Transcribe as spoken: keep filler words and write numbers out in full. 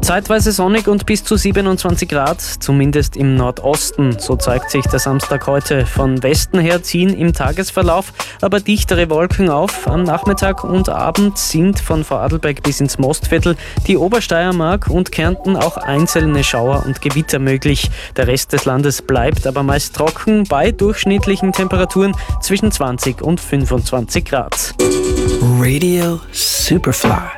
Zeitweise sonnig und bis zu siebenundzwanzig Grad, zumindest im Nordosten. So zeigt sich der Samstag heute. Von Westen her ziehen im Tagesverlauf aber dichtere Wolken auf. Am Nachmittag und Abend sind von Vorarlberg bis ins Mostviertel, die Obersteiermark und Kärnten auch einzelne Schauer und Gewitter möglich. Der Rest des Landes bleibt aber meist trocken bei durchschnittlichen Temperaturen zwischen zwanzig und fünfundzwanzig Grad. Radio Superfly.